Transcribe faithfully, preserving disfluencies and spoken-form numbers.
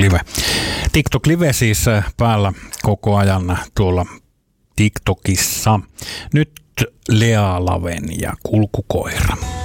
Live. TikTok Live siis päällä koko ajan tuolla TikTokissa. Nyt Lea Laven ja Kulkukoira.